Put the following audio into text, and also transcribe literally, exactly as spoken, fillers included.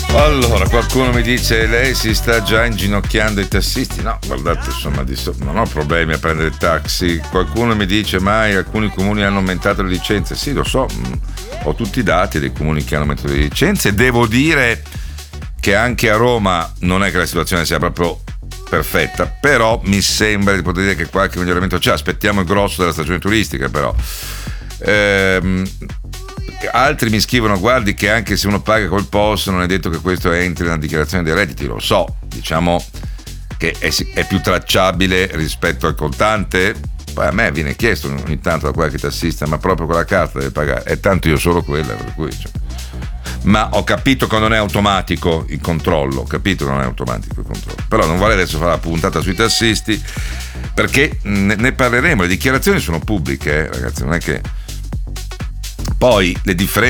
Allora, qualcuno mi dice lei si sta già inginocchiando i tassisti. No, guardate, insomma, non ho problemi a prendere il taxi. Qualcuno mi dice mai alcuni comuni hanno aumentato le licenze. Sì, lo so, ho tutti i dati dei comuni che hanno aumentato le licenze. Devo dire che anche a Roma non è che la situazione sia proprio perfetta, però mi sembra di poter dire che qualche miglioramento c'è. Aspettiamo il grosso della stagione turistica, però. Ehm, altri mi scrivono: guardi che anche se uno paga col P O S non è detto che questo entri nella dichiarazione dei redditi. Lo so, diciamo che è, è più tracciabile rispetto al contante. Poi a me viene chiesto ogni tanto da qualche tassista: ma proprio con la carta deve pagare? E tanto io solo quella, per cui cioè. Ma ho capito che non è automatico il controllo, ho capito che non è automatico il controllo, però non vale adesso fare la puntata sui tassisti, perché ne, ne parleremo. Le dichiarazioni sono pubbliche, eh, ragazzi, non è che poi le differenze